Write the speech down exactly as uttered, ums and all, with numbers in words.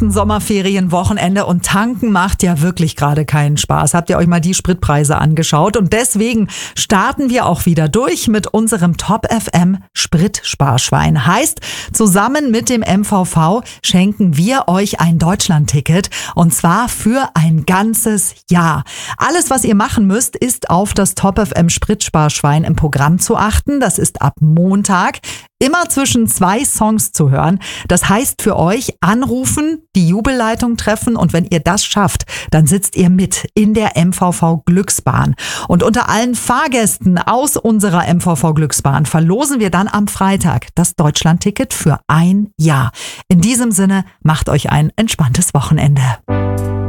ersten Sommerferienwochenende und tanken macht ja wirklich gerade keinen Spaß. Habt ihr euch mal die Spritpreise angeschaut? Und deswegen starten wir auch wieder durch mit unserem Top F M Spritsparschwein. Heißt, zusammen mit dem M V V schenken wir euch ein Deutschlandticket und zwar für ein ganzes Jahr. Alles, was ihr machen müsst, ist auf das Top F M Spritsparschwein im Programm zu achten. Das ist ab Montag immer zwischen zwei Songs zu hören. Das heißt für euch anrufen, die Jubelleitung treffen und wenn ihr das schafft, dann sitzt ihr mit in der M V V Glücksbahn. Und unter allen Fahrgästen aus unserer M V V Glücksbahn verlosen wir dann am Freitag das Deutschlandticket für ein Jahr. In diesem Sinne, macht euch ein entspanntes Wochenende.